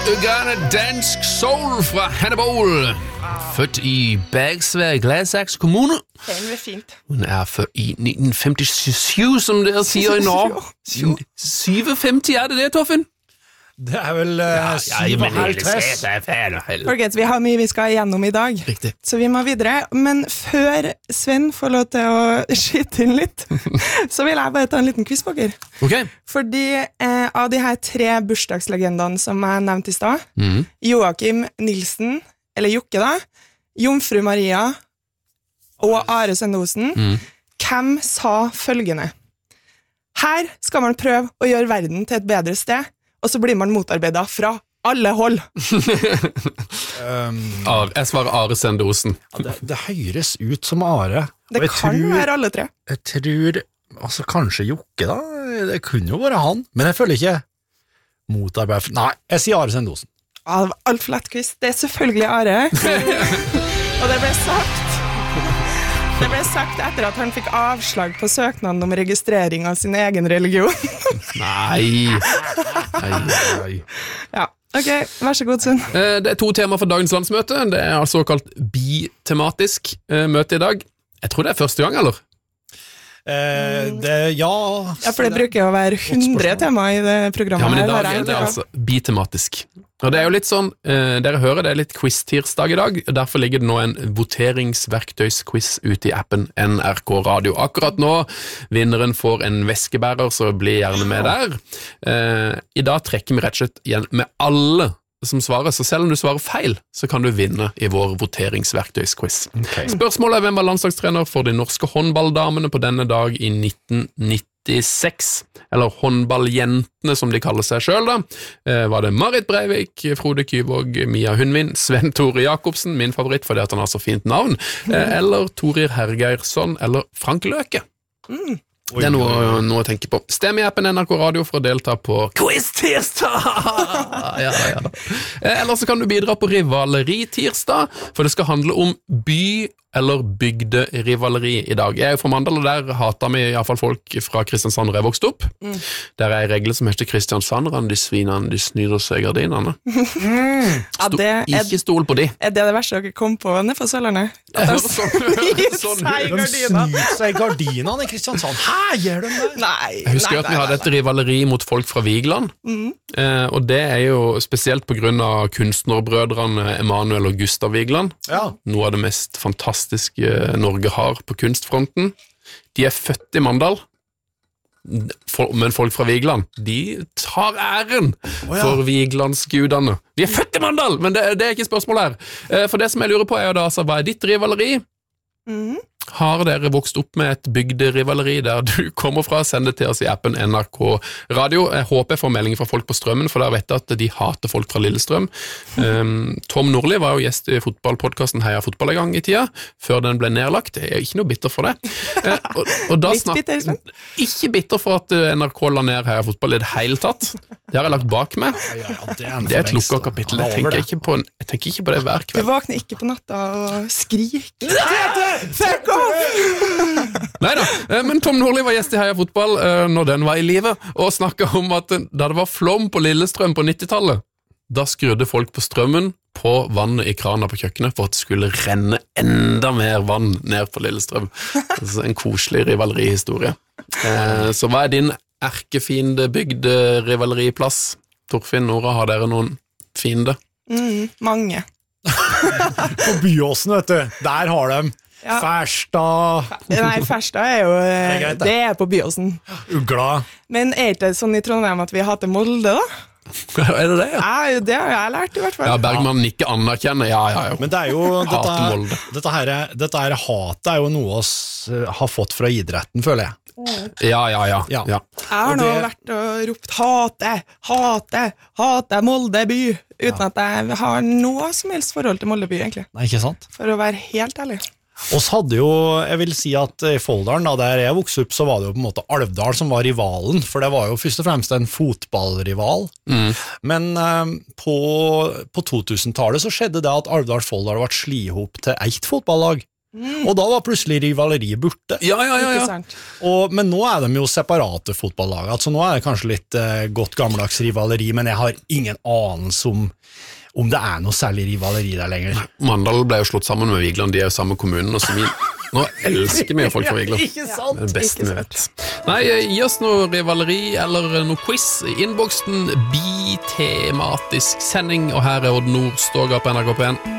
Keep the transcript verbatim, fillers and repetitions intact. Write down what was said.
Uganda dansk soul fra Hannibal. Født i Bergsvær, Gladsaxe kommune. Det er fint. Hun er født i nitten femtisju, som dere sier i Norge. syvogfemti, er det det, Torfinn? Det er vel uh, syvoghalvtreds. Folkens, vi har mye vi skal igjennom i dag. Riktig. Så vi må videre. Men før Sven får lov til å skyte inn litt, så vil jeg bare ta en liten quiz på dere. Okay. Fordi eh, av de her tre bursdagslegendene som jeg nevnte i stad, mm. Joakim Nilsen, eller Jokke da, Jomfru Maria og Are Sendosen, mm. hvem sa følgende? Her skal man prøve å gjøre verden til et bedre sted, og så blir man motarbeidet fra alle hold. um, Ar, jeg svarer Are Sendosen. Ja, det, det høres ut som Are. Det kan tror, være alle tre. Jeg tror, altså kanskje Jokke da, det kunne jo være han, men jeg føler ikke motarbeid. Nei, jeg sier Are Sendosen. Ja, det var alt for lett quiz. Det er selvfølgelig Are. Og det ble sagt Det ble sagt etter at han fikk avslag på søknaden om registrering av sin egen religion. Nei. Nei, nei. Ja, ok, vær så god, Sund. Det er to tema for dagens landsmøte. Det er altså såkalt bitematisk møte i dag. Jeg tror det er første gang, eller? Eh, det, ja. Ja, for det bruker å være hundre tema i det programmet. Ja, men i her, dag er det altså bitematisk. Og det er jo litt sånn, eh, dere hører det er litt quiz-tirsdag i dag, derfor ligger det nå en voteringsverktøysquiz ute i appen N R K Radio. Akkurat nå, vinneren får en veskebærer, så bli gjerne med der. Eh, I dag trekker vi rett og slett igjen med alle som svarer, så selv om du svarer feil, så kan du vinne i vår voteringsverktøysquiz. Okay. Spørsmålet er hvem var landslagstrener for de norske håndballdamene på denne dag i nitten nittiseks, eller håndballjentene som de kaller seg selv da. Eh, var det Marit Breivik, Frode Kyvåg, Mia Hundvin, Sven Tore Jakobsen, min favoritt fordi at han har så fint navn, eh, eller Torir Hergeirsson, eller Frank Løke. Mm. Det er noe, noe å tenke på. Stem i appen N R K Radio for å delta på Quiz-tirsdag! Ja, ja, da. Eller så kan du bidra på Rivaleri-tirsdag, for det skal handle om by- eller bygderivaleri i dag. Jeg er jo fra Mandal, og der hater vi i hvert fall folk fra Kristiansand hvor jeg vokste opp. Mm. Der er en regle som heter Kristiansanderne, de svinene, de snyder seg gardinene. Mm. Ja, det er, ikke stol på de. Er det det verste dere kom på nede for Sørlandet? At de snir sånn, de snir seg gardinene i Kristiansand. Hæ, gjør de det? Nei. Jeg husker nei, at vi hadde et rivaleri mot folk fra Vigeland, mm. eh, og det er jo spesielt på grunn av kunstnerbrødrene Emanuel og Gustav Vigeland. Ja. Noe av det mest fantastiske Norge har på kunstfronten. De er født i Mandal, men folk fra Vigeland, de tar æren oh, ja. For Vigelandsgudene. Vi er født i Mandal, men det, det er ikke spørsmål her. For det som jeg lurer på er jo da, altså, hva er ditt rivaleri? Mhm. Har dere vokst opp med et bygderivaleri der du kommer fra? Send det til oss i appen N R K Radio. Jeg håper jeg får meldinger fra folk på Strømmen, for der vet jeg at de hater folk fra Lillestrøm. Um, Tom Nordli var jo gjest i fotballpodcasten Heia Fotball en gang i tida, før den ble nedlagt. Jeg er ikke noe bitter for det. Uh, og, og da snak... bitter, ikke bitter for at N R K la ned Heia Fotball i det hele tatt. Det har jeg lagt bak meg. Ja, ja, det, er det er et lukket kapittel. Jeg tenker, ikke på, jeg tenker ikke på det hver kveld. Du våkner ikke på natta og skriker. Fuck off! Neida, men Tom Nordli var gjest i Heia Fotball når den var i livet, og snakket om at da det var flom på Lillestrøm på nittitallet, da skrudde folk på strømmen på vannet i krana på kjøkkenet for at det skulle renne enda mer vann ned på Lillestrøm. Altså en koselig rivalerihistorie. Så hva er din erkefiende bygde rivaleriplass? Torfinn, Nora, har dere noen fiende? Mm, mange. På Byåsen, vet du, der har de ja. Ferstad. Nei, Ferstad er jo det er, greit, det. Det er på Byåsen. Ugla. Men er det sånn i Trondheim at vi hater Molde da? Er det det, ja? Ja, det har jeg lært i hvert fall. Ja, Bergman ikke anerkjenner, ja, ja, ja. Men det er jo, dette, dette, her, dette her hatet er jo noe oss har fått fra idretten, føler jeg. Ja, ja, ja, ja. ja. Jeg har nå det... vært og ropt hate, hate, hate Molde by, uten ja. At jeg har noe som helst forhold til Molde by, egentlig. Nei, ikke sant? For å være helt ærlig. Oss hadde jo, jeg vil si at i Folldalen, da der jeg vokste opp, så var det jo på en måte Alvdal som var rivalen, for det var jo først og fremst en fotballrival. Mm. Men eh, på, på to tusen-tallet så skjedde det at Alvdal Folldal ble slitt ihop til ett fotballag. Mm. Og da var plutselig rivaleriet borte. Ja, ja, ja, ja. Og, men nå er de jo separate fotballag, altså nå er det kanskje litt eh, godt gammeldags rivaleri, men jeg har ingen anelse om, om det er noe særlig rivaleri der lenger. Mandal ble jo slått sammen med Vigeland, de er jo samme kommunen, og så vi, nå elsker vi folk fra Vigeland. Ikke sant? Det beste vi vet. Nei, gi oss noe rivaleri eller noe quiz. Innboksen bitematisk sending, og her er Odd Nordstoga på N R K P en.